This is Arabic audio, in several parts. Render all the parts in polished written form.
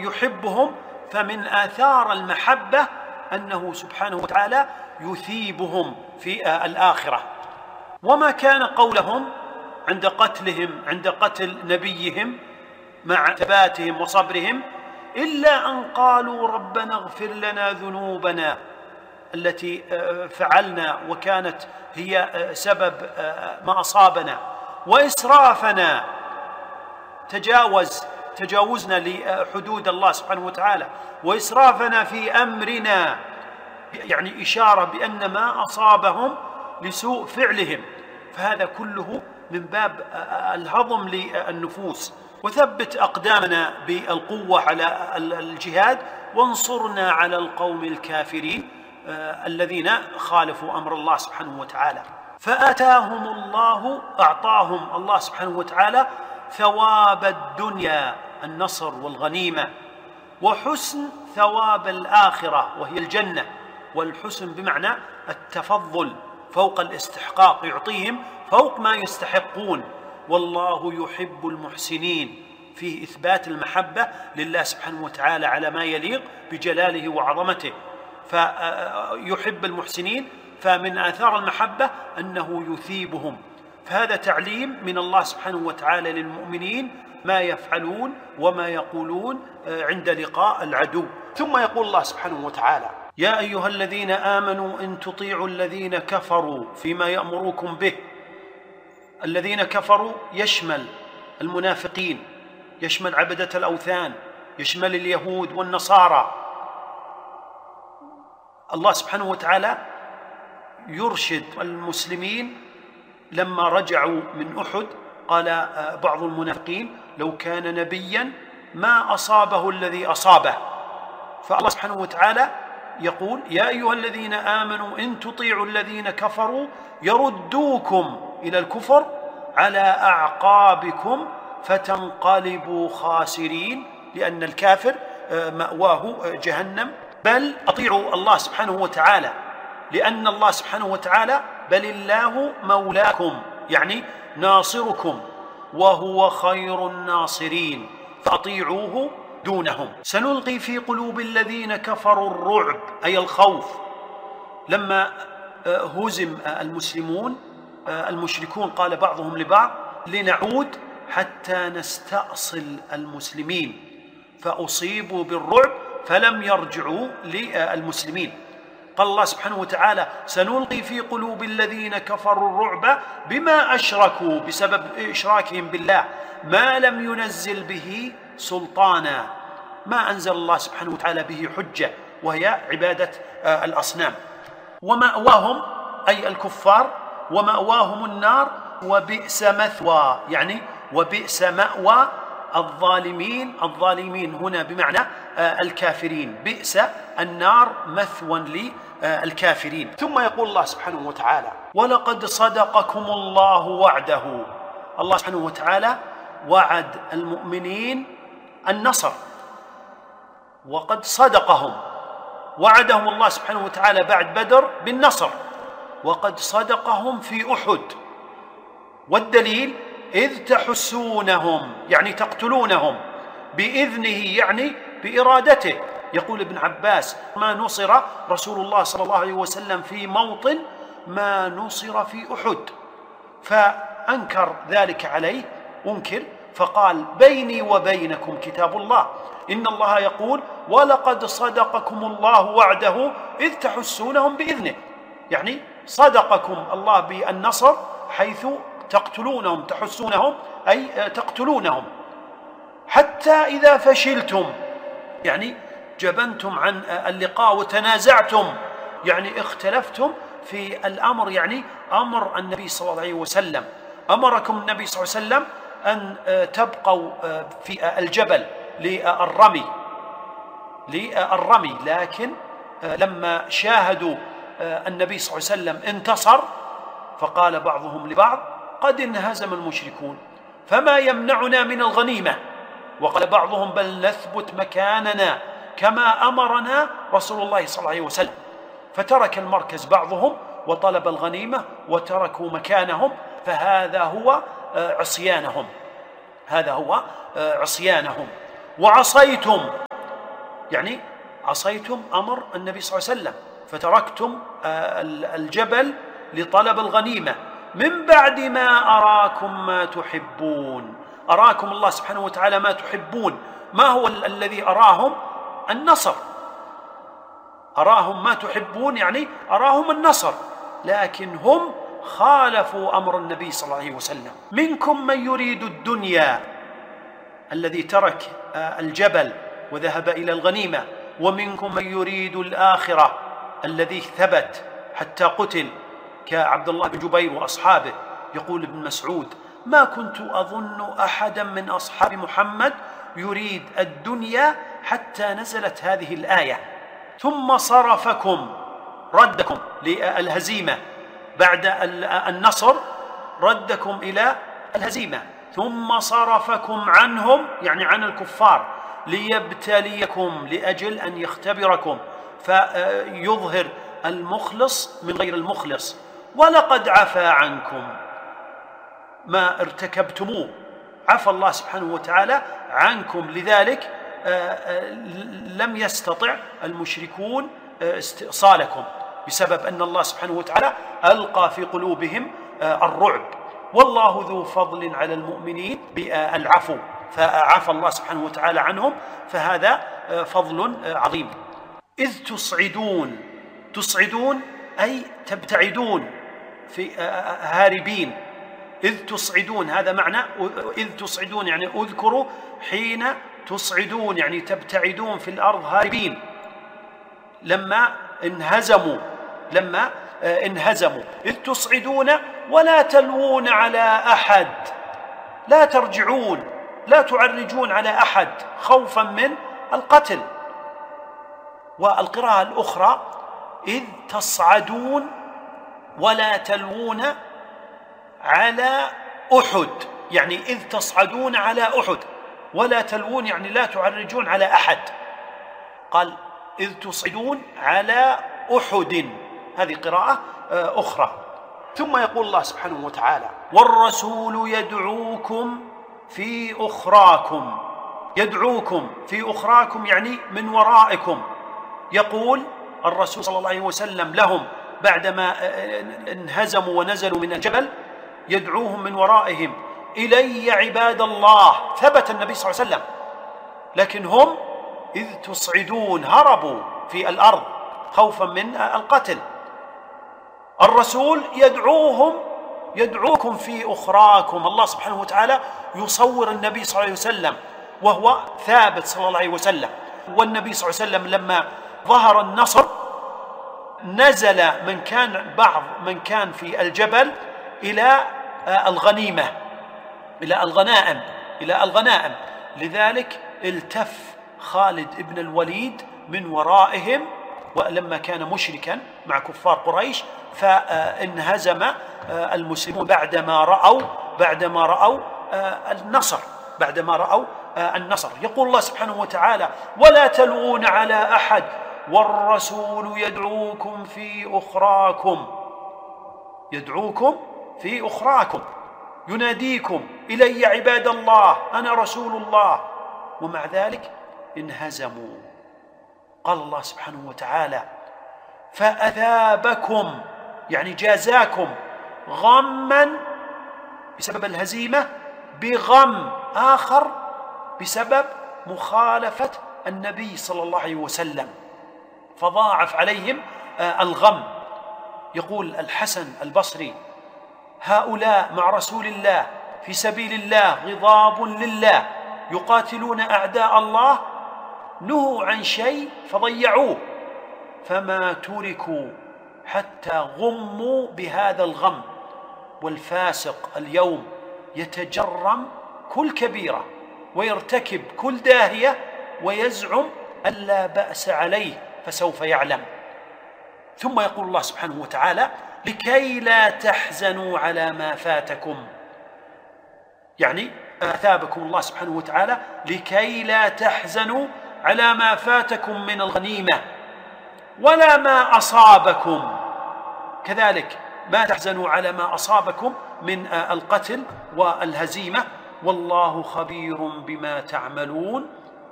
يحبهم، فمن آثار المحبة أنه سبحانه وتعالى يثيبهم في الآخرة. وما كان قولهم عند قتلهم، عند قتل نبيهم مع ثباتهم وصبرهم، إلا أن قالوا ربنا اغفر لنا ذنوبنا التي فعلنا وكانت هي سبب ما أصابنا، وإسرافنا، تجاوزنا لحدود الله سبحانه وتعالى، وإسرافنا في أمرنا، يعني إشارة بأن ما أصابهم لسوء فعلهم. فهذا كله من باب الهضم للنفوس. وثبت أقدامنا بالقوة على الجهاد، وانصرنا على القوم الكافرين الذين خالفوا أمر الله سبحانه وتعالى. أعطاهم الله سبحانه وتعالى ثواب الدنيا، النصر والغنيمة، وحسن ثواب الآخرة وهي الجنة. والحسن بمعنى التفضل فوق الاستحقاق، يعطيهم فوق ما يستحقون. والله يحب المحسنين، فيه إثبات المحبة لله سبحانه وتعالى على ما يليق بجلاله وعظمته، فيحب المحسنين. فمن آثار المحبة أنه يثيبهم. فهذا تعليم من الله سبحانه وتعالى للمؤمنين ما يفعلون وما يقولون عند لقاء العدو. ثم يقول الله سبحانه وتعالى: يا أيها الذين آمنوا إن تطيعوا الذين كفروا فيما يأمركم به. الذين كفروا يشمل المنافقين، يشمل عبدة الأوثان، يشمل اليهود والنصارى. الله سبحانه وتعالى يرشد المسلمين. لما رجعوا من أحد قال بعض المنافقين: لو كان نبيا ما أصابه الذي أصابه. فالله سبحانه وتعالى يقول: يا أيها الذين آمنوا إن تطيعوا الذين كفروا يردوكم إلى الكفر على أعقابكم فتنقلبوا خاسرين، لأن الكافر مأواه جهنم. بل أطيعوا الله سبحانه وتعالى، لأن الله سبحانه وتعالى بل الله مولاكم، يعني ناصركم، وهو خير الناصرين، فأطيعوه دونهم. سنلقي في قلوب الذين كفروا الرعب، أي الخوف. لما هزم المشركون قال بعضهم لبعض: لنعود حتى نستأصل المسلمين، فأصيبوا بالرعب فلم يرجعوا للمسلمين. قال الله سبحانه وتعالى: سنلقي في قلوب الذين كفروا الرعب بما أشركوا، بسبب إشراكهم بالله ما لم ينزل به سلطانا، ما أنزل الله سبحانه وتعالى به حجة، وهي عبادة الأصنام. ومأواهم أي الكفار، ومأواهم النار، وبئس مثوى، يعني وبئس مأوى الظالمين. الظالمين هنا بمعنى الكافرين، بئس النار مثوى للكافرين. ثم يقول الله سبحانه وتعالى: ولقد صدقكم الله وعده. الله سبحانه وتعالى وعد المؤمنين النصر، وقد صدقهم. وعدهم الله سبحانه وتعالى بعد بدر بالنصر، وقد صدقهم في أحد. والدليل: إذ تحسونهم، يعني تقتلونهم، بإذنه يعني بإرادته. يقول ابن عباس: ما نصر رسول الله صلى الله عليه وسلم في موطن ما نصر في أحد. فأنكر ذلك عليه، أنكر، فقال: بيني وبينكم كتاب الله، إن الله يقول: ولقد صدقكم الله وعده إذ تحسونهم بإذنه. يعني صدقكم الله بالنصر حيث تقتلونهم، تحسونهم أي تقتلونهم، حتى إذا فشلتم، يعني جبنتم عن اللقاء وتنازعتم، يعني اختلفتم في الأمر، يعني أمر النبي صلى الله عليه وسلم. أمركم النبي صلى الله عليه وسلم أن تبقوا في الجبل للرمي، لكن لما شاهدوا النبي صلى الله عليه وسلم انتصر، فقال بعضهم لبعض: قد انهزم المشركون فما يمنعنا من الغنيمة. وقال بعضهم: بل نثبت مكاننا كما أمرنا رسول الله صلى الله عليه وسلم. فترك المركز بعضهم وطلب الغنيمة وتركوا مكانهم، فهذا هو عصيانهم، هذا هو عصيانهم. وعصيتم يعني عصيتم أمر النبي صلى الله عليه وسلم فتركتم الجبل لطلب الغنيمة من بعد ما أراكم ما تحبون. أراكم الله سبحانه وتعالى ما تحبون. ما هو الذي أراهم؟ النصر. أراهم ما تحبون يعني أراهم النصر، لكن هم خالفوا أمر النبي صلى الله عليه وسلم. منكم من يريد الدنيا الذي ترك الجبل وذهب إلى الغنيمة، ومنكم من يريد الآخرة الذي ثبت حتى قتل كعبد الله بن جبير وأصحابه. يقول ابن مسعود: ما كنت أظن أحدا من أصحاب محمد يريد الدنيا حتى نزلت هذه الآية. ثم صرفكم، ردكم للهزيمة بعد النصر، ردكم إلى الهزيمة. ثم صرفكم عنهم يعني عن الكفار ليبتليكم، لأجل أن يختبركم فيظهر المخلص من غير المخلص. ولقد عفى عنكم ما ارتكبتموه، عفى الله سبحانه وتعالى عنكم، لذلك لم يستطع المشركون استئصالكم بسبب أن الله سبحانه وتعالى ألقى في قلوبهم الرعب. والله ذو فضل على المؤمنين بالعفو، فعفى الله سبحانه وتعالى عنهم، فهذا فضل عظيم. إذ تصعدون أي تبتعدون، في هاربين. إذ تصعدون هذا معنى إذ تصعدون، يعني اذكروا حين تصعدون يعني تبتعدون في الأرض هاربين. لما انهزموا إذ تصعدون ولا تلوون على أحد، لا ترجعون، لا تعرجون على أحد خوفا من القتل. والقراءة الأخرى إذ تصعدون ولا تلوون على أحد، يعني إذ تصعدون على أحد ولا تلوون يعني لا تعرجون على أحد. قال إذ تصعدون على أحد، هذه قراءة أخرى. ثم يقول الله سبحانه وتعالى: والرسول يدعوكم في أخراكم. يدعوكم في أخراكم يعني من ورائكم. يقول الرسول صلى الله عليه وسلم لهم بعدما انهزموا ونزلوا من الجبل، يدعوهم من ورائهم: إلي عباد الله. ثبت النبي صلى الله عليه وسلم، لكن هم إذ تصعدون هربوا في الأرض خوفا من القتل. الرسول يدعوكم في أخراكم. الله سبحانه وتعالى يصور النبي صلى الله عليه وسلم وهو ثابت صلى الله عليه وسلم. والنبي صلى الله عليه وسلم لما ظهر النصر نزل بعض من كان في الجبل إلى الغنيمة، إلى الغنائم. لذلك التف خالد بن الوليد من ورائهم، ولما كان مشركا مع كفار قريش، فانهزم المسلمون بعدما رأوا النصر. يقول الله سبحانه وتعالى: ولا تلوون على أحد والرسول يدعوكم في أخراكم، يناديكم: إلي عباد الله، أنا رسول الله. ومع ذلك انهزموا. قال الله سبحانه وتعالى: فأثابكم يعني جازاكم غما بسبب الهزيمة بغم آخر بسبب مخالفة النبي صلى الله عليه وسلم، فضاعف عليهم الغم. يقول الحسن البصري: هؤلاء مع رسول الله في سبيل الله غضاب لله، يقاتلون أعداء الله، نهوا عن شيء فضيعوه، فما تركوا حتى غموا بهذا الغم. والفاسق اليوم يتجرم كل كبيرة ويرتكب كل داهية ويزعم أن لا بأس عليه، فسوف يعلم. ثم يقول الله سبحانه وتعالى: لكي لا تحزنوا على ما فاتكم، يعني أثابكم الله سبحانه وتعالى لكي لا تحزنوا على ما فاتكم من الغنيمة ولا ما أصابكم، كذلك ما تحزنوا على ما أصابكم من القتل والهزيمة. والله خبير بما تعملون،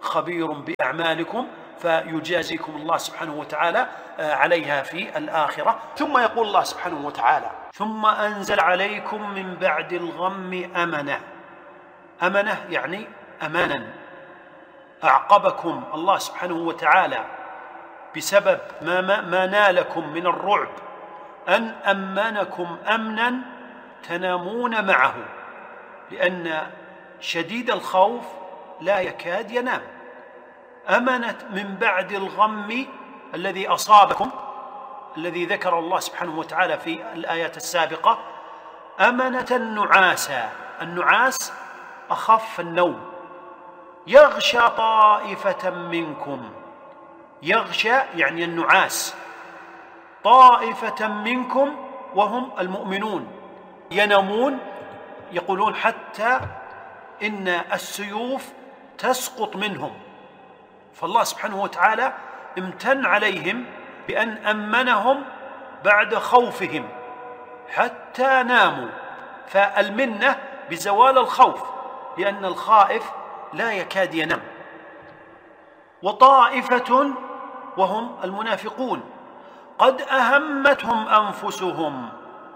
خبير بأعمالكم، فيجازيكم الله سبحانه وتعالى عليها في الآخرة. ثم يقول الله سبحانه وتعالى: ثم أنزل عليكم من بعد الغم أمنة. أمنة يعني أمانا. أعقبكم الله سبحانه وتعالى بسبب ما نالكم من الرعب أن أمنكم أمنا تنامون معه، لأن شديد الخوف لا يكاد ينام. أمنة من بعد الغم الذي أصابكم، الذي ذكر الله سبحانه وتعالى في الآيات السابقة، أمنة النعاسا. النعاس أخف النوم. يغشى طائفة منكم، يغشى يعني النعاس، طائفة منكم وهم المؤمنون ينامون، يقولون حتى إن السيوف تسقط منهم. فالله سبحانه وتعالى امتن عليهم بأن أمنهم بعد خوفهم حتى ناموا، فالمنة بزوال الخوف، لأن الخائف لا يكاد ينام. وطائفة وهم المنافقون قد أهمتهم أنفسهم،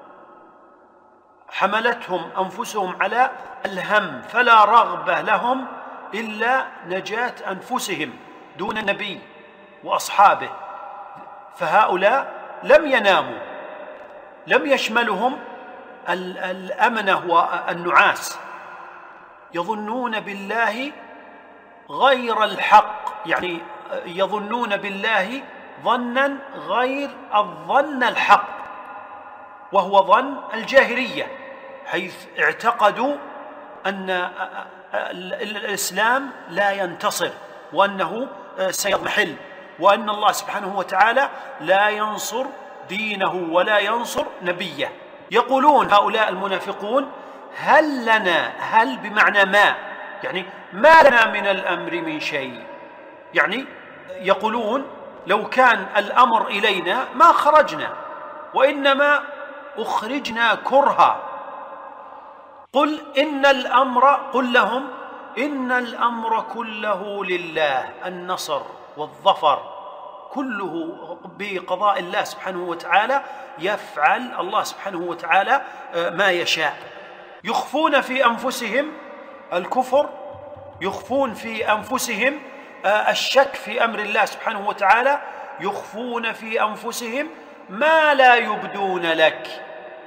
حملتهم أنفسهم على الهم، فلا رغبة لهم إلا نجاة أنفسهم دون النبي وأصحابه. فهؤلاء لم يناموا، لم يشملهم الأمنة والنعاس، يظنون بالله غير الحق، يعني يظنون بالله ظنا غير الظن الحق، وهو ظن الجاهلية، حيث اعتقدوا أن الإسلام لا ينتصر، وأنه سيضمحل، وأن الله سبحانه وتعالى لا ينصر دينه ولا ينصر نبيه. يقولون هؤلاء المنافقون: هل لنا، هل بمعنى ما، يعني ما لنا من الأمر من شيء، يعني يقولون لو كان الأمر إلينا ما خرجنا، وإنما أخرجنا كرها. قل لهم إن الأمر كله لله، النصر والظفر كله بقضاء الله سبحانه وتعالى، يفعل الله سبحانه وتعالى ما يشاء. يخفون في أنفسهم الكفر، يخفون في أنفسهم الشك في أمر الله سبحانه وتعالى، يخفون في أنفسهم ما لا يبدون لك،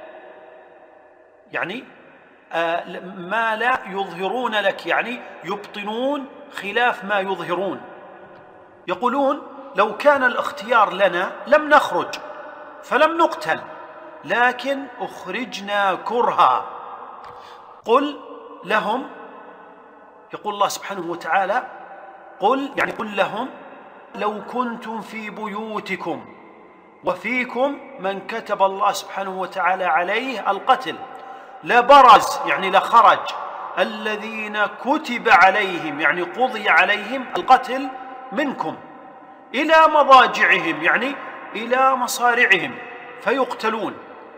يعني ما لا يظهرون لك، يعني يبطنون خلاف ما يظهرون. يقولون لو كان الاختيار لنا لم نخرج فلم نقتل، لكن أخرجنا كرها. قل لهم، يقول الله سبحانه وتعالى: قل لهم لو كنتم في بيوتكم وفيكم من كتب الله سبحانه وتعالى عليه القتل لبرز، يعني لخرج الذين كتب عليهم، يعني قضي عليهم القتل منكم، إلى مضاجعهم، يعني إلى مصارعهم فيقتلون،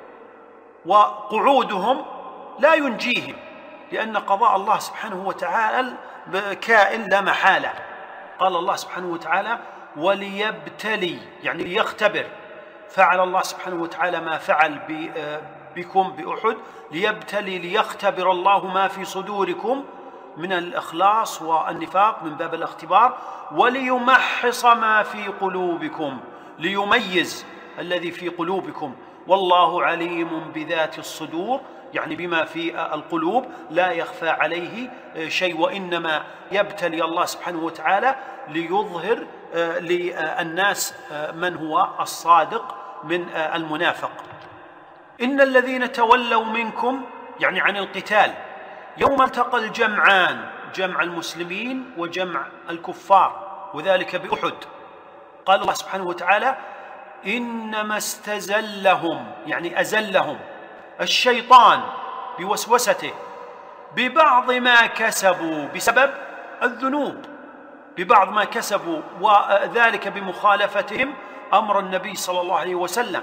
وقعودهم لا ينجيهم، لأن قضاء الله سبحانه وتعالى كائن لا محالة. قال الله سبحانه وتعالى: وليبتلي، يعني ليختبر. فعل الله سبحانه وتعالى ما فعل بكم بأحد ليبتلي، ليختبر الله ما في صدوركم من الإخلاص والنفاق من باب الاختبار، وليمحص ما في قلوبكم، ليميز الذي في قلوبكم. والله عليم بذات الصدور، يعني بما في القلوب لا يخفى عليه شيء، وإنما يبتلي الله سبحانه وتعالى ليظهر للناس من هو الصادق من المنافق. إن الذين تولوا منكم، يعني عن القتال، يوم التقى الجمعان، جمع المسلمين وجمع الكفار، وذلك بأحد. قال الله سبحانه وتعالى: إنما استزلهم، يعني أزلهم الشيطان بوسوسته ببعض ما كسبوا، بسبب الذنوب، ببعض ما كسبوا، وذلك بمخالفتهم أمر النبي صلى الله عليه وسلم،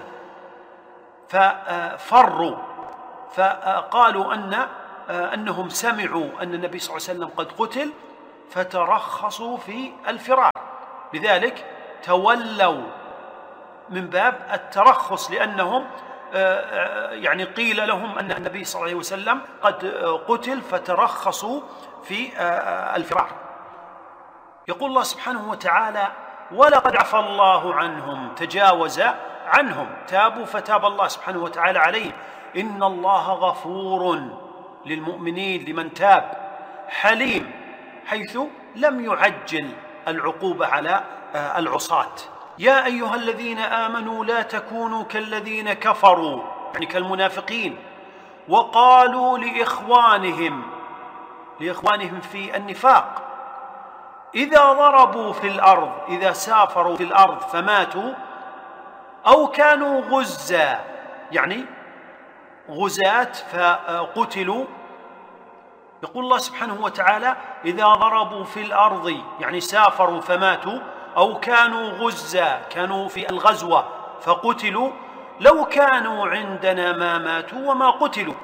ففروا، فقالوا أنهم سمعوا أن النبي صلى الله عليه وسلم قد قتل، فترخصوا في الفرار، لذلك تولوا من باب الترخص، لأنهم يعني قيل لهم أن النبي صلى الله عليه وسلم قد قتل فترخصوا في الفرار. يقول الله سبحانه وتعالى: ولقد عفى الله عنهم، تجاوز عنهم، تابوا فتاب الله سبحانه وتعالى عليهم. إن الله غفور للمؤمنين لمن تاب، حليم، حيث لم يعجل العقوبة على العصاة. يا أيها الذين آمنوا لا تكونوا كالذين كفروا، يعني كالمنافقين، وقالوا لإخوانهم في النفاق إذا ضربوا في الأرض، إذا سافروا في الأرض فماتوا أو كانوا غزا، يعني غزاة فقتلوا. يقول الله سبحانه وتعالى: إذا ضربوا في الأرض، يعني سافروا فماتوا، أو كانوا غزا، كانوا في الغزوة فقتلوا، لو كانوا عندنا ما ماتوا وما قتلوا.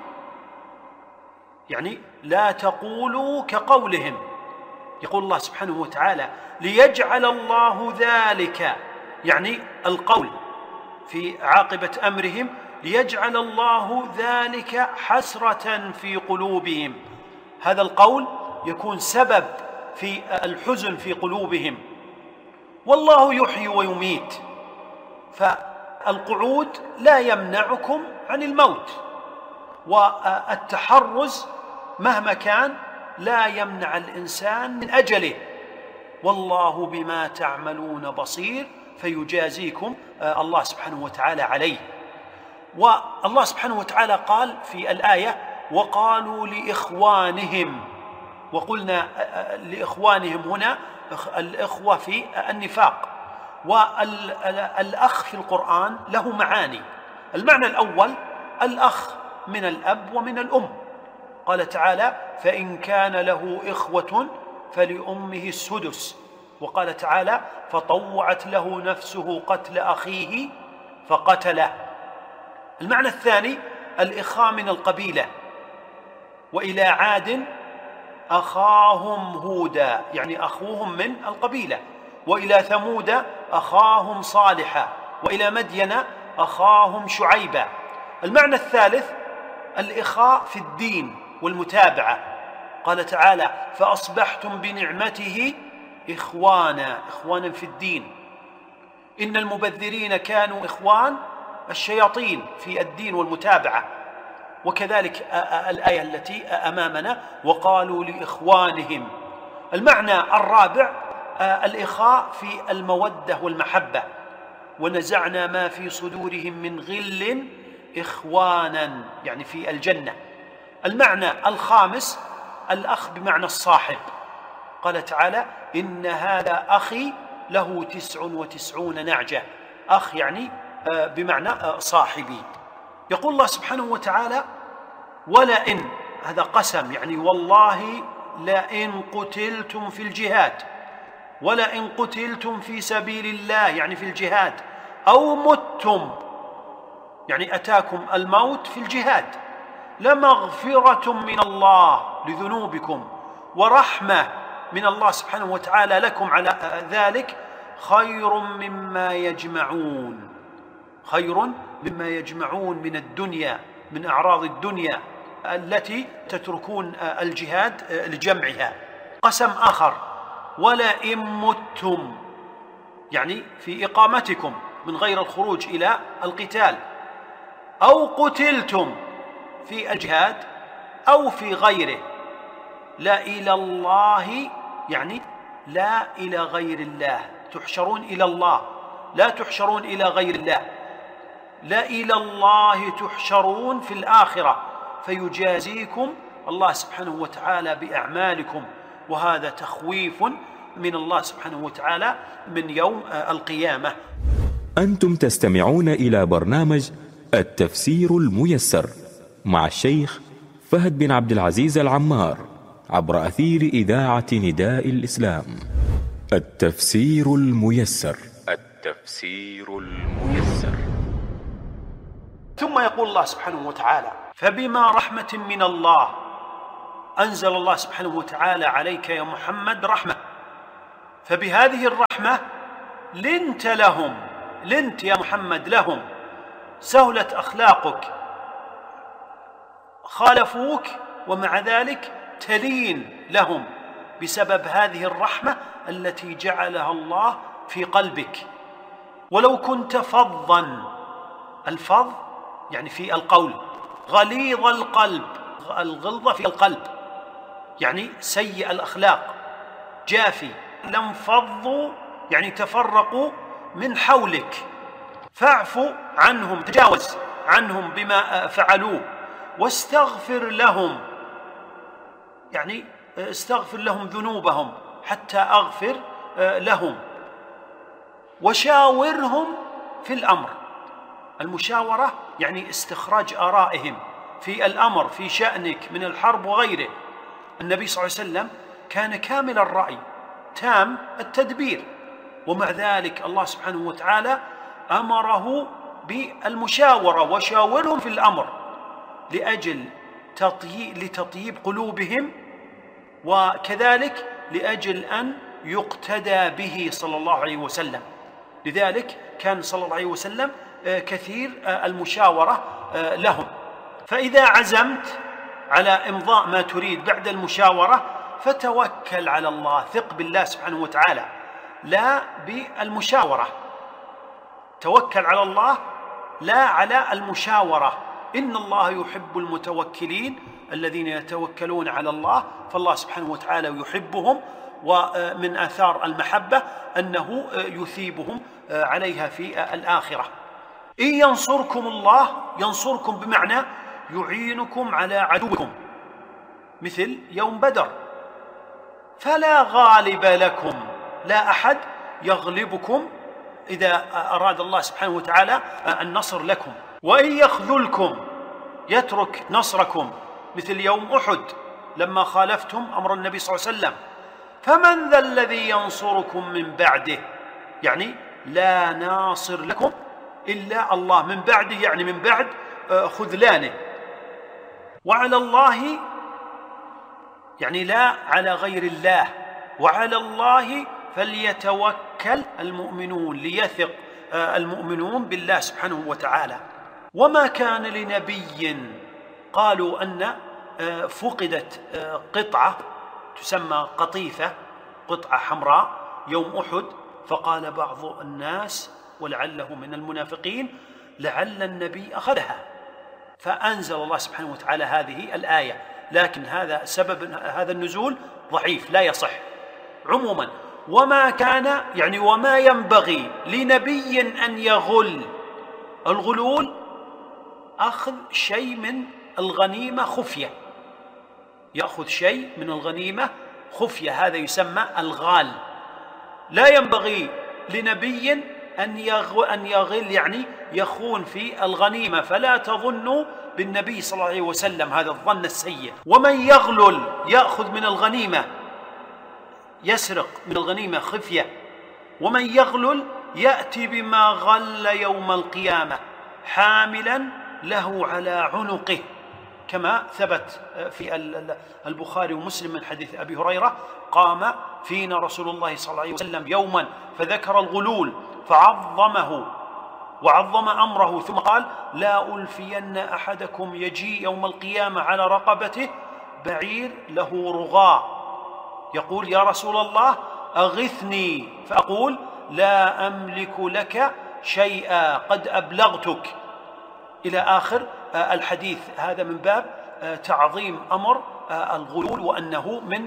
يعني لا تقولوا كقولهم. يقول الله سبحانه وتعالى: ليجعل الله ذلك، يعني القول في عاقبة أمرهم، ليجعل الله ذلك حسرة في قلوبهم، هذا القول يكون سبب في الحزن في قلوبهم. والله يحيي ويميت، فالقعود لا يمنعكم عن الموت، والتحرز مهما كان لا يمنع الإنسان من أجله. والله بما تعملون بصير، فيجازيكم الله سبحانه وتعالى عليه. والله سبحانه وتعالى قال في الآية: وقالوا لإخوانهم، وقلنا لإخوانهم هنا الإخوة في النفاق. والأخ في القرآن له معاني. المعنى الأول الأخ من الأب ومن الأم، قال تعالى: فإن كان له إخوة فلأمه السدس، وقال تعالى: فطوعت له نفسه قتل أخيه فقتله. المعنى الثاني الإخاء من القبيلة، وإلى عاد أخاهم هودا، يعني أخوهم من القبيلة، وإلى ثمود أخاهم صالحا، وإلى مدين أخاهم شعيبا. المعنى الثالث الإخاء في الدين والمتابعة، قال تعالى: فأصبحتم بنعمته إخوانا في الدين. إن المبذرين كانوا إخوان الشياطين في الدين والمتابعة. وكذلك الآية التي أمامنا: وقالوا لإخوانهم. المعنى الرابع الإخاء في المودة والمحبة، ونزعنا ما في صدورهم من غل إخوانا، يعني في الجنة. المعنى الخامس الأخ بمعنى الصاحب، قال تعالى: إن هذا أخي له 99 نعجة. أخ يعني بمعنى صاحبي. يقول الله سبحانه وتعالى: ولئن، هذا قسم، يعني والله لئن قتلتم في الجهاد، ولئن قتلتم في سبيل الله، يعني في الجهاد، أو متم، يعني أتاكم الموت في الجهاد، لمغفرة من الله لذنوبكم ورحمة من الله سبحانه وتعالى لكم على ذلك خير مما يجمعون، خير مما يجمعون من الدنيا، من أعراض الدنيا التي تتركون الجهاد لجمعها. قسم آخر: ولئن متم، يعني في إقامتكم من غير الخروج إلى القتال، أو قتلتم في الجهاد أو في غيره، لا إلى الله، يعني لا إلى غير الله، تحشرون إلى الله، لا تحشرون إلى غير الله، لا إلى الله تحشرون في الآخرة، فيجازيكم الله سبحانه وتعالى بأعمالكم. وهذا تخويف من الله سبحانه وتعالى من يوم القيامة. أنتم تستمعون إلى برنامج التفسير الميسر مع الشيخ فهد بن عبد العزيز العمار عبر أثير إذاعة نداء الإسلام. التفسير الميسر. التفسير الميسر. ثم يقول الله سبحانه وتعالى: فبما رحمة من الله، أنزل الله سبحانه وتعالى عليك يا محمد رحمة، فبهذه الرحمة لنت يا محمد لهم، سهلت أخلاقك، خالفوك ومع ذلك تلين لهم بسبب هذه الرحمة التي جعلها الله في قلبك. ولو كنت فظا، الفظ يعني في القول، غليظ القلب، الغلظة في القلب يعني سيء الأخلاق، جافي، لانفضوا يعني تفرقوا من حولك، فاعف عنهم، تجاوز عنهم بما فعلوه، واستغفر لهم، يعني استغفر لهم ذنوبهم حتى أغفر لهم، وشاورهم في الأمر. المشاورة يعني استخراج آرائهم في الأمر، في شأنك من الحرب وغيره. النبي صلى الله عليه وسلم كان كامل الرأي تام التدبير، ومع ذلك الله سبحانه وتعالى أمره بالمشاورة، وشاورهم في الأمر لأجل لتطيب قلوبهم، وكذلك لأجل أن يقتدى به صلى الله عليه وسلم. لذلك كان صلى الله عليه وسلم كثير المشاورة لهم. فإذا عزمت على إمضاء ما تريد بعد المشاورة فتوكل على الله، ثق بالله سبحانه وتعالى، لا بالمشاورة، توكل على الله لا على المشاورة. إن الله يحب المتوكلين الذين يتوكلون على الله، فالله سبحانه وتعالى يحبهم، ومن آثار المحبة أنه يثيبهم عليها في الآخرة. إن ينصركم الله، ينصركم بمعنى يعينكم على عدوكم، مثل يوم بدر، فلا غالب لكم، لا أحد يغلبكم إذا أراد الله سبحانه وتعالى النصر لكم. وإن يخذلكم، يترك نصركم، مثل يوم أحد لما خالفتم أمر النبي صلى الله عليه وسلم، فمن ذا الذي ينصركم من بعده، يعني لا ناصر لكم إلا الله، من بعده يعني من بعد خذلانه. وعلى الله يعني لا على غير الله، وعلى الله فليتوكل المؤمنون، ليثق المؤمنون بالله سبحانه وتعالى. وما كان لنبي، قالوا أن فقدت قطعة تسمى قطيفة، قطعة حمراء يوم أحد، فقال بعض الناس ولعله من المنافقين لعل النبي أخذها، فأنزل الله سبحانه وتعالى هذه الآية. لكن هذا سبب هذا النزول ضعيف لا يصح. عموما وما كان يعني وما ينبغي لنبي أن يغل. الغلول أخذ شيء من الغنيمة خفية، يأخذ شيء من الغنيمة خفية، هذا يسمى الغال. لا ينبغي لنبي أن يغل يعني يخون في الغنيمة، فلا تظنوا بالنبي صلى الله عليه وسلم هذا الظن السيء. ومن يغلل يأخذ من الغنيمة، يسرق من الغنيمة خفية. ومن يغلل يأتي بما غل يوم القيامة حاملا له على عنقه، كما ثبت في البخاري ومسلم من حديث أبي هريرة: قام فينا رسول الله صلى الله عليه وسلم يوما فذكر الغلول فعظمه وعظم أمره، ثم قال: لا ألفين أحدكم يجيء يوم القيامة على رقبته بعير له رغاء، يقول: يا رسول الله أغثني، فأقول: لا أملك لك شيئا قد أبلغتك، إلى آخر الحديث. هذا من باب تعظيم أمر الغلول، وأنه من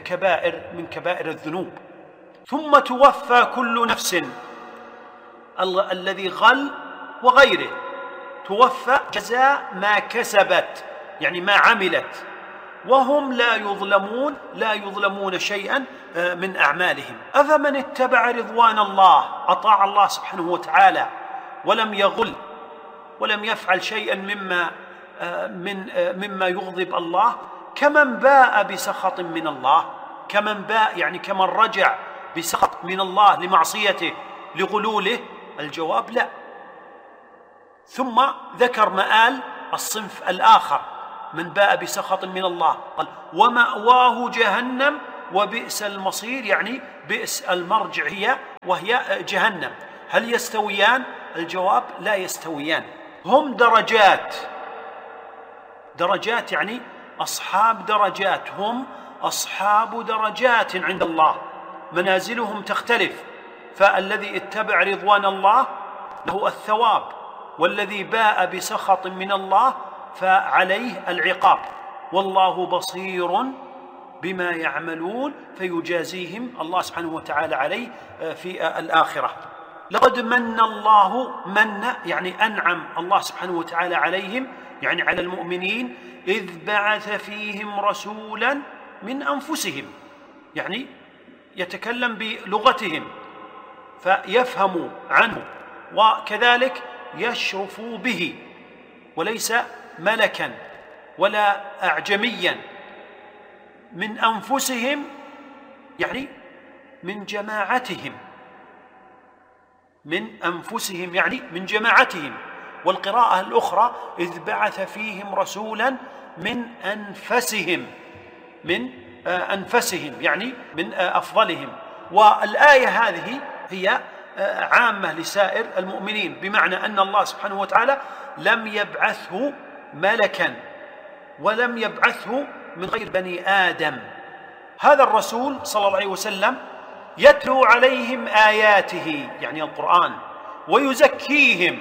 كبائر الذنوب. ثم توفى كل نفس، الذي غل وغيره توفى جزاء ما كسبت، يعني ما عملت، وهم لا يظلمون شيئا من أعمالهم. أفمن اتبع رضوان الله، أطاع الله سبحانه وتعالى ولم يغل ولم يفعل شيئا مما يغضب الله، كمن باء بسخط من الله، كمن باء يعني كمن رجع بسخط من الله لمعصيته لغلوله. الجواب لا. ثم ذكر مآل الصنف الآخر من باء بسخط من الله، قال ومأواه جهنم وبئس المصير، يعني بئس المرجع وهي جهنم. هل يستويان؟ الجواب لا يستويان. هم درجات يعني أصحاب درجات، هم أصحاب درجات عند الله، منازلهم تختلف. فالذي اتبع رضوان الله له الثواب، والذي باء بسخط من الله فعليه العقاب، والله بصير بما يعملون فيجازيهم الله سبحانه وتعالى عليه في الآخرة. لقد من الله، من يعني أنعم الله سبحانه وتعالى عليهم، يعني على المؤمنين، إذ بعث فيهم رسولا من أنفسهم، يعني يتكلم بلغتهم فيفهم عنه، وكذلك يشرف به، وليس ملكا ولا أعجميا، من أنفسهم يعني من جماعتهم، من أنفسهم يعني من جماعتهم. والقراءة الأخرى إذ بعث فيهم رسولا من أنفسهم، من أنفسهم يعني من أفضلهم. والآية هذه هي عامة لسائر المؤمنين، بمعنى أن الله سبحانه وتعالى لم يبعثه ملكا ولم يبعثه من غير بني آدم. هذا الرسول صلى الله عليه وسلم يتلو عليهم آياته يعني القرآن، ويزكيهم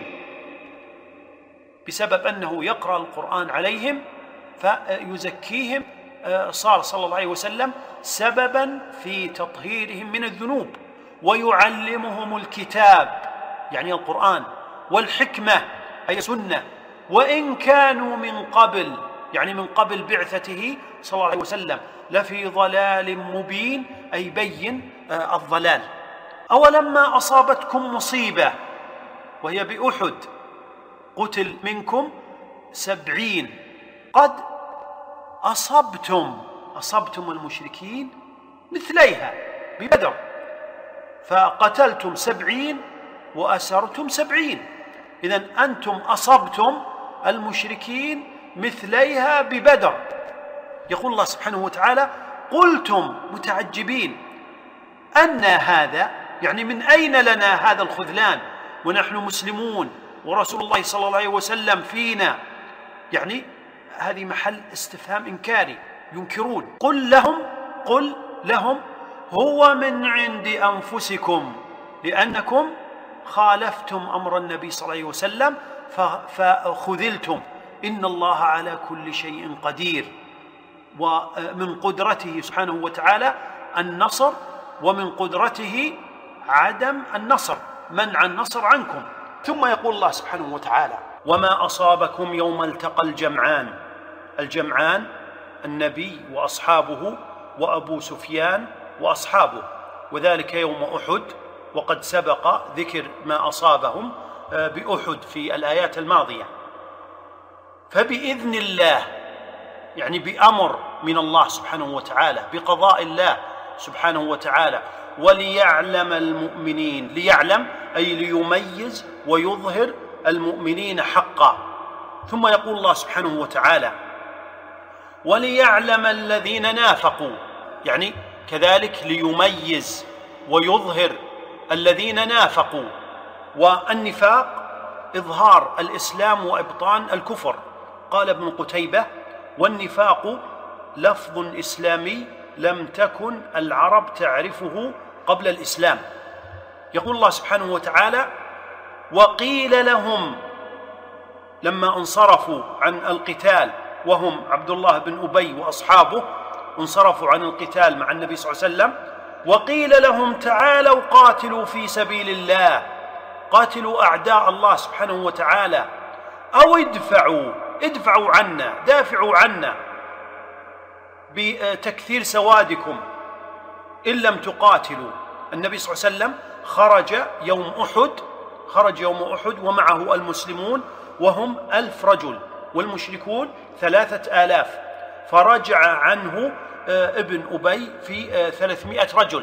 بسبب أنه يقرأ القرآن عليهم فيزكيهم. صار صلى الله عليه وسلم سببا في تطهيرهم من الذنوب، ويعلمهم الكتاب يعني القرآن، والحكمة أي سنة، وإن كانوا من قبل يعني من قبل بعثته صلى الله عليه وسلم لفي ضلال مبين، أي بين الضلال. أولما أصابتكم مصيبة وهي بأحد قتل منكم 70 قد أصبتم المشركين مثليها ببدر، فقتلتم 70 وأسرتم 70. إذن أنتم أصبتم المشركين مثليها ببدر. يقول الله سبحانه وتعالى قلتم متعجبين أن هذا، يعني من أين لنا هذا الخذلان ونحن مسلمون ورسول الله صلى الله عليه وسلم فينا، يعني هذه محل استفهام إنكاري، ينكرون. قل لهم هو من عند أنفسكم لأنكم خالفتم أمر النبي صلى الله عليه وسلم فخذلتم. إن الله على كل شيء قدير، ومن قدرته سبحانه وتعالى النصر، ومن قدرته عدم النصر، منع النصر عنكم. ثم يقول الله سبحانه وتعالى وما أصابكم يوم التقى الجمعان النبي وأصحابه وأبو سفيان وأصحابه، وذلك يوم أحد، وقد سبق ذكر ما أصابهم بأحد في الآيات الماضية. فبإذن الله يعني بأمر من الله سبحانه وتعالى، بقضاء الله سبحانه وتعالى، وليعلم المؤمنين، ليعلم أي ليميز ويظهر المؤمنين حقا. ثم يقول الله سبحانه وتعالى وليعلم الذين نافقوا، يعني كذلك ليميز ويظهر الذين نافقوا. والنفاق إظهار الإسلام وإبطان الكفر. قال ابن قتيبة والنفاق لفظ إسلامي لم تكن العرب تعرفه قبل الإسلام. يقول الله سبحانه وتعالى وقيل لهم لما انصرفوا عن القتال، وهم عبد الله بن أبي وأصحابه انصرفوا عن القتال مع النبي صلى الله عليه وسلم، وقيل لهم تعالوا قاتلوا في سبيل الله، قاتلوا أعداء الله سبحانه وتعالى، أو ادفعوا عنا، دافعوا عنا بتكثير سوادكم إن لم تقاتلوا. النبي صلى الله عليه وسلم خرج يوم أحد ومعه المسلمون وهم 1000 رجل، والمشركون 3000، فرجع عنه ابن أبي في 300 رجل.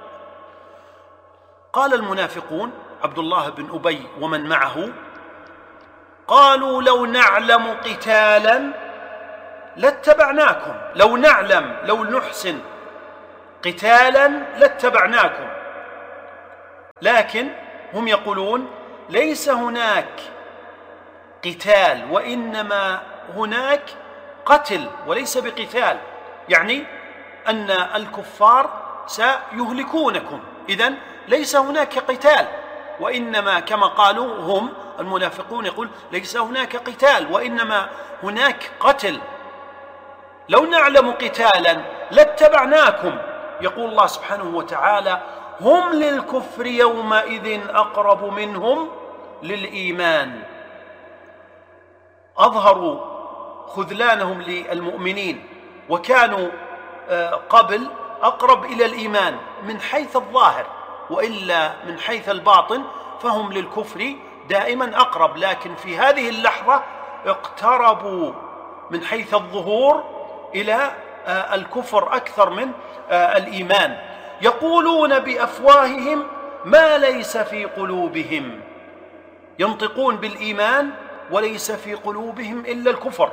قال المنافقون عبد الله بن أبي ومن معه قالوا لو نعلم قتالا لاتبعناكم، لو نعلم لو نحسن قتالا لاتبعناكم. لكن هم يقولون ليس هناك قتال، وإنما هناك قتل وليس بقتال، يعني أن الكفار سيهلكونكم، إذن ليس هناك قتال، وإنما كما قالوا هم المنافقون يقول ليس هناك قتال وإنما هناك قتل، لو نعلم قتالا لاتبعناكم. يقول الله سبحانه وتعالى هم للكفر يومئذ أقرب منهم للإيمان، أظهروا خذلانهم للمؤمنين وكانوا قبل أقرب إلى الإيمان من حيث الظاهر، وإلا من حيث الباطن فهم للكفر دائما أقرب، لكن في هذه اللحظة اقتربوا من حيث الظهور إلى الكفر أكثر من الإيمان. يقولون بأفواههم ما ليس في قلوبهم، ينطقون بالإيمان وليس في قلوبهم إلا الكفر.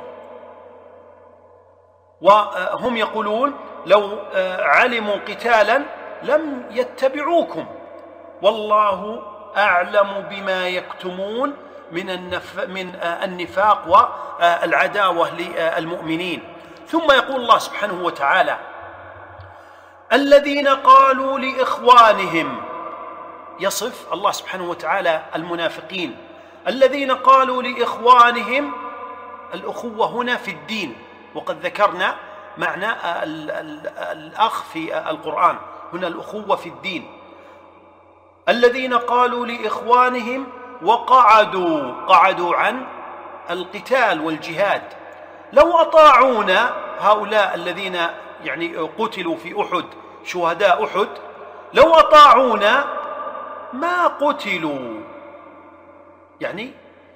وهم يقولون لو علموا قتالا لم يتبعوكم، والله أعلم بما يكتمون من النفاق والعداوة للمؤمنين. ثم يقول الله سبحانه وتعالى الذين قالوا لإخوانهم، يصف الله سبحانه وتعالى المنافقين، الذين قالوا لإخوانهم، الأخوة هنا في الدين، وقد ذكرنا معنى الأخ في القرآن، هنا الأخوة في الدين. الذين قالوا لإخوانهم وقعدوا عن القتال والجهاد، لو أطاعونا، هؤلاء الذين يعني قتلوا في أحد شهداء أحد، لو أطاعونا ما قتلوا، يعني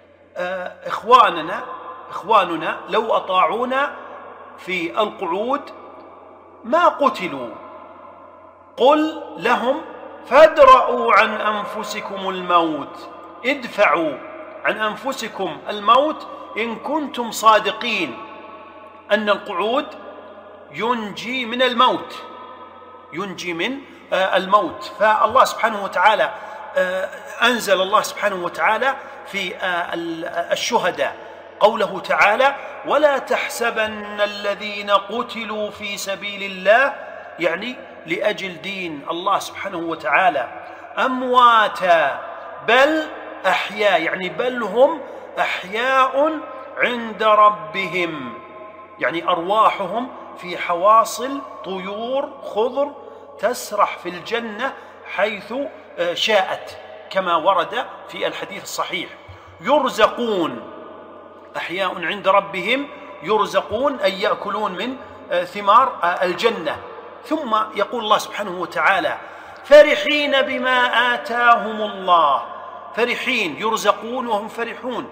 إخواننا لو أطاعونا في القعود ما قتلوا. قل لهم فادرءوا عن أنفسكم الموت، ادفعوا عن أنفسكم الموت إن كنتم صادقين أن القعود ينجي من الموت، ينجي من الموت. فالله سبحانه وتعالى أنزل الله سبحانه وتعالى في الشهداء قوله تعالى ولا تحسبن الذين قتلوا في سبيل الله، يعني لأجل دين الله سبحانه وتعالى، أمواتا بل أحياء، يعني بل هم أحياء عند ربهم، يعني أرواحهم في حواصل طيور خضر تسرح في الجنة حيث شاءت، كما ورد في الحديث الصحيح. يرزقون، أحياء عند ربهم يرزقون، أي يأكلون من ثمار الجنة. ثم يقول الله سبحانه وتعالى فرحين بما آتاهم الله، فرحين يرزقون وهم فرحون،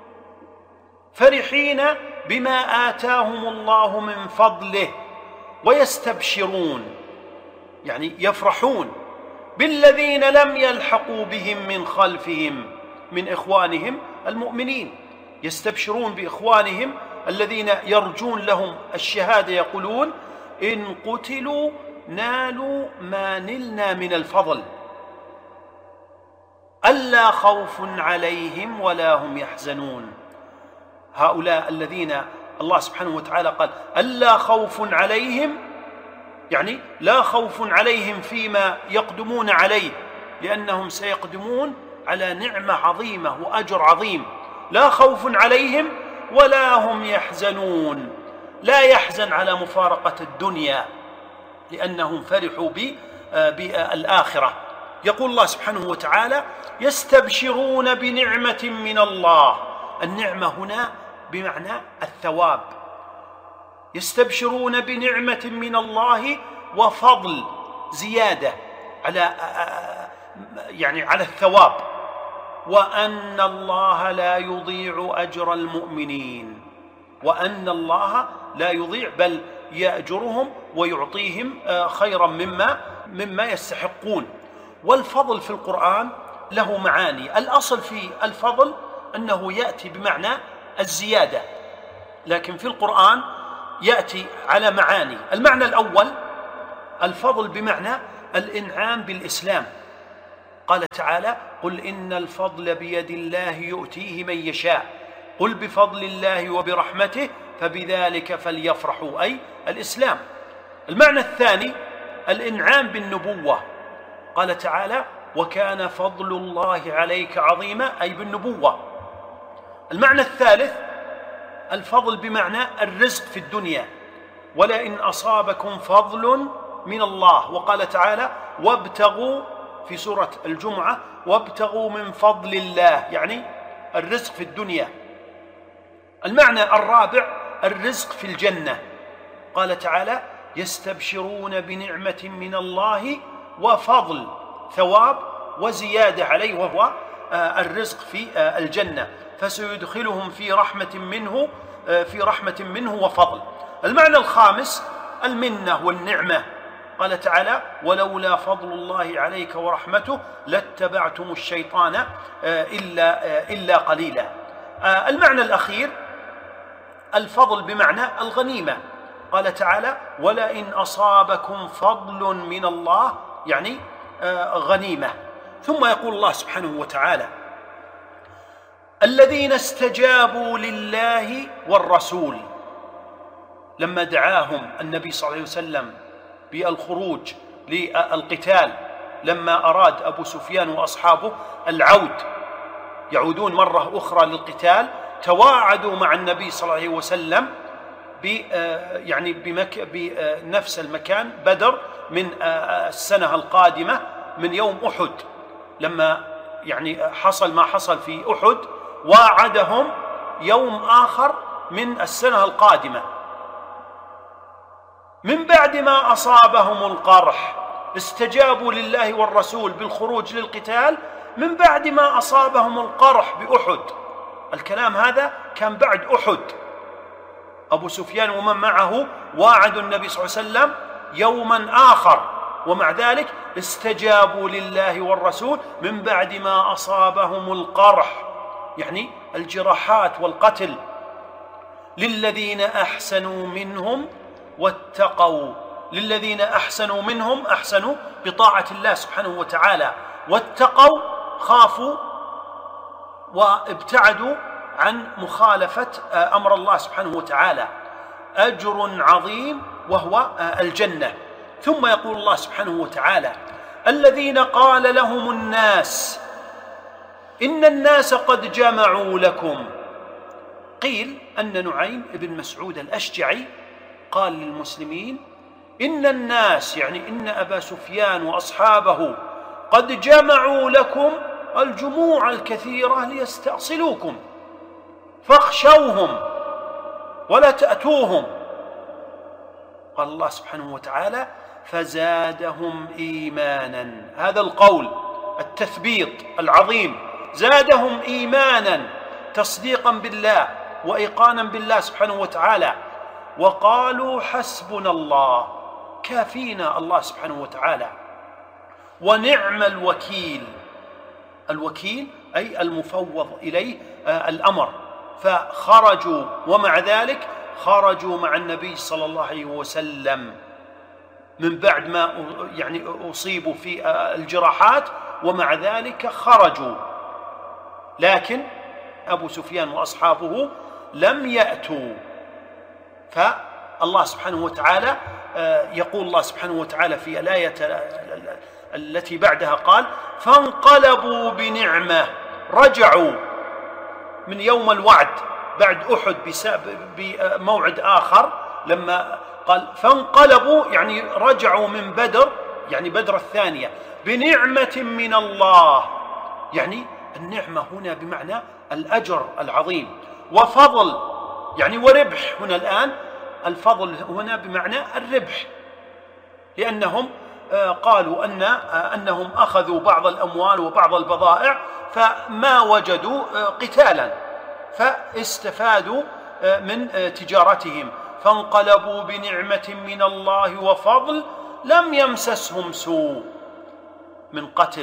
فرحين بما آتاهم الله من فضله ويستبشرون، يعني يفرحون بالذين لم يلحقوا بهم من خلفهم من إخوانهم المؤمنين، يستبشرون بإخوانهم الذين يرجون لهم الشهادة، يقولون إن قتلوا نالوا ما نلنا من الفضل ألا خوف عليهم ولا هم يحزنون. هؤلاء الذين الله سبحانه وتعالى قال ألا خوف عليهم، يعني لا خوف عليهم فيما يقدمون عليه، لأنهم سيقدمون على نعمة عظيمة وأجر عظيم. لا خوف عليهم ولا هم يحزنون، لا يحزن على مفارقة الدنيا لأنهم فرحوا بالآخرة. يقول الله سبحانه وتعالى يستبشرون بنعمة من الله، النعمة هنا بمعنى الثواب، يستبشرون بنعمة من الله وفضل زيادة على يعني على الثواب، وأن الله لا يضيع أجر المؤمنين، وأن الله لا يضيع بل يأجرهم ويعطيهم خيرا مما يستحقون. والفضل في القرآن له معاني، الأصل في الفضل أنه يأتي بمعنى الزيادة، لكن في القرآن يأتي على معاني. المعنى الأول الفضل بمعنى الإنعام بالإسلام. قال تعالى: قل إن الفضل بيد الله يؤتيه من يشاء قل بفضل الله وبرحمته فبذلك فليفرحوا، أي الإسلام. المعنى الثاني الإنعام بالنبوة. قال تعالى: وكان فضل الله عليك عظيما، أي بالنبوة. المعنى الثالث الفضل بمعنى الرزق في الدنيا، ولئن أصابكم فضل من الله. وقال تعالى: وابتغوا في سورة الجمعة: وابتغوا من فضل الله، يعني الرزق في الدنيا. المعنى الرابع الرزق في الجنة. قال تعالى: يستبشرون بنعمة من الله وفضل، ثواب وزيادة عليه، وهو الرزق في الجنة، فسيدخلهم في رحمة منه وفضل. المعنى الخامس المنة والنعمة. قال تعالى: ولولا فضل الله عليك ورحمته لاتبعتم الشيطان إلا قليلا. المعنى الأخير الفضل بمعنى الغنيمة. قال تعالى: ولئن أصابكم فضل من الله، يعني غنيمة. ثم يقول الله سبحانه وتعالى: الذين استجابوا لله والرسول، لما دعاهم النبي صلى الله عليه وسلم بالخروج للقتال، لما أراد أبو سفيان وأصحابه يعودون مرة أخرى للقتال، تواعدوا مع النبي صلى الله عليه وسلم بنفس المكان بدر من السنة القادمة من يوم أحد. لما حصل ما حصل في أحد واعدهم يوم آخر من السنة القادمة. من بعد ما أصابهم القرح استجابوا لله والرسول بالخروج للقتال من بعد ما أصابهم القرح بأحد. الكلام هذا كان بعد أحد. أبو سفيان ومن معه واعدوا النبي صلى الله عليه وسلم يوما آخر، ومع ذلك استجابوا لله والرسول من بعد ما أصابهم القرح، يعني الجراحات والقتل. للذين أحسنوا منهم واتقوا، للذين أحسنوا منهم، أحسنوا بطاعة الله سبحانه وتعالى، واتقوا خافوا وابتعدوا عن مخالفة أمر الله سبحانه وتعالى، أجر عظيم وهو الجنة. ثم يقول الله سبحانه وتعالى: الذين قال لهم الناس إن الناس قد جمعوا لكم. قيل أن نعيم بن مسعود الأشجعي قال للمسلمين: إن الناس، يعني إن أبا سفيان وأصحابه قد جمعوا لكم الجموع الكثيرة ليستأصلوكم فاخشوهم ولا تأتوهم. قال الله سبحانه وتعالى: فزادهم إيمانا. هذا القول التثبيط العظيم، زادهم إيمانا تصديقا بالله وإيقانا بالله سبحانه وتعالى، وقالوا حسبنا الله، كافينا الله سبحانه وتعالى، ونعم الوكيل. الوكيل أي المفوض إليه الأمر. فخرجوا، ومع ذلك خرجوا مع النبي صلى الله عليه وسلم من بعد ما أصيبوا في الجراحات، ومع ذلك خرجوا. لكن أبو سفيان وأصحابه لم يأتوا. فالله سبحانه وتعالى يقول الله سبحانه وتعالى في الآية التي بعدها قال: فانقلبوا بنعمة. رجعوا من يوم الوعد بعد أحد بموعد آخر، لما قال فانقلبوا يعني رجعوا من بدر، يعني بدر الثانية، بنعمة من الله. يعني النعمة هنا بمعنى الأجر العظيم، وفضل يعني وربح. هنا الآن الفضل هنا بمعنى الربح، لأنهم قالوا أنهم أخذوا بعض الأموال وبعض البضائع فما وجدوا قتالا، فاستفادوا من تجارتهم. فانقلبوا بنعمة من الله وفضل لم يمسسهم سوء من قتل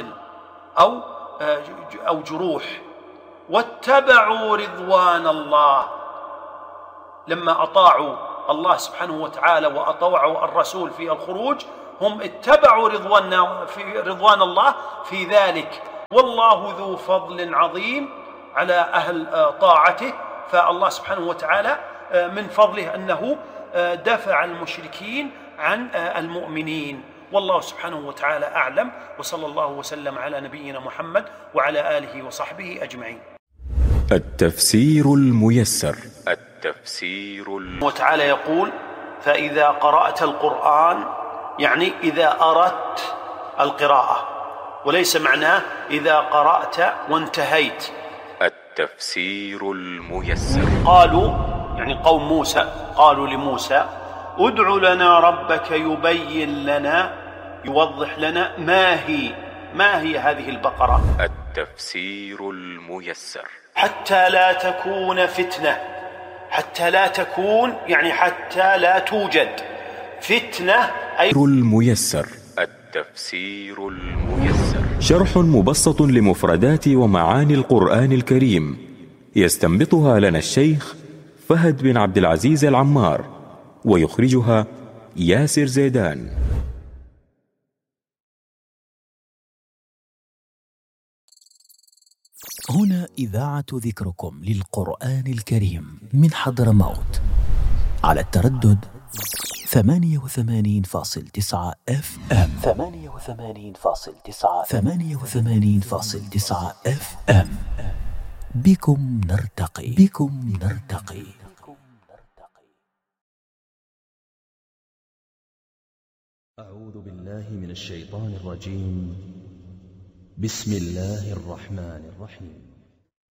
أو جروح، واتبعوا رضوان الله. لما أطاعوا الله سبحانه وتعالى وأطاعوا الرسول في الخروج هم اتبعوا رضوان الله في ذلك، والله ذو فضل عظيم على أهل طاعته. فالله سبحانه وتعالى من فضله أنه دفع المشركين عن المؤمنين، والله سبحانه وتعالى أعلم، وصلى الله وسلم على نبينا محمد وعلى آله وصحبه أجمعين. التفسير الميسر. وتعالى يقول: فإذا قرأت القرآن، يعني إذا أردت القراءة، وليس معناه إذا قرأت وانتهيت. التفسير الميسر. قالوا يعني قوم موسى قالوا لموسى: ادع لنا ربك يبين لنا، يوضح لنا ما هي هذه البقرة. التفسير الميسر. حتى لا تكون فتنة، حتى لا تكون يعني حتى لا توجد فتنة أي الميسر. التفسير الميسر شرح مبسط لمفردات ومعاني القرآن الكريم، يستنبطها لنا الشيخ فهد بن عبد العزيز العمار، ويخرجها ياسر زيدان. هنا إذاعة ذكركم للقرآن الكريم من حضرموت على التردد 88.9 FM. 88.9 FM. بكم نرتقي. أعوذ بالله من الشيطان الرجيم. بسم الله الرحمن الرحيم.